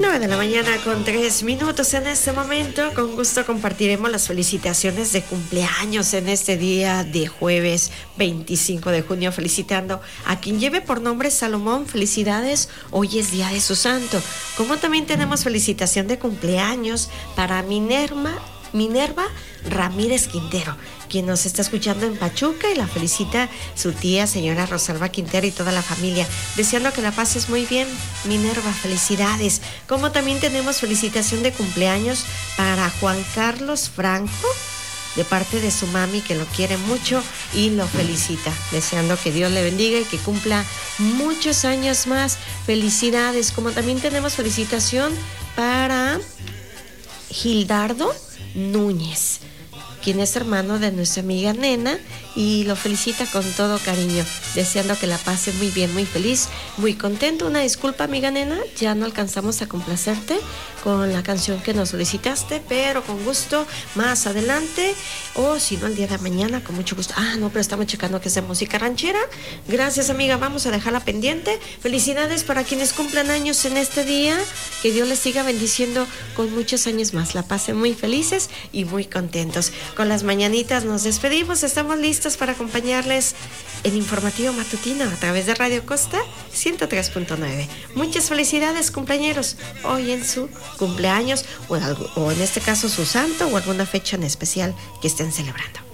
9:03 en este momento. Con gusto compartiremos las felicitaciones de cumpleaños en este día de jueves 25 de junio, felicitando a quien lleve por nombre Salomón. Felicidades, hoy es día de su santo. Como también tenemos felicitación de cumpleaños para Minerva Ramírez Quintero, quien nos está escuchando en Pachuca, y la felicita su tía, señora Rosalba Quintero, y toda la familia, deseando que la pases muy bien, Minerva, felicidades. Como también tenemos felicitación de cumpleaños para Juan Carlos Franco, de parte de su mami, que lo quiere mucho y lo felicita, deseando que Dios le bendiga y que cumpla muchos años más. Felicidades. Como también tenemos felicitación para Gildardo Núñez, quien es hermano de nuestra amiga Nena, y lo felicita con todo cariño, deseando que la pase muy bien, muy feliz, muy contento. Una disculpa, amiga Nena, ya no alcanzamos a complacerte con la canción que nos solicitaste, pero con gusto más adelante, o si no el día de mañana, con mucho gusto. No, pero estamos checando que es de música ranchera. Gracias, amiga, vamos a dejarla pendiente. Felicidades para quienes cumplan años en este día, que Dios les siga bendiciendo con muchos años más, la pasen muy felices y muy contentos. Con las mañanitas nos despedimos, estamos listos para acompañarles en Informativo Matutino a través de Radio Costa 103.9. Muchas felicidades, cumpleañeros, hoy en su cumpleaños, o en este caso su santo, o alguna fecha en especial que estén celebrando.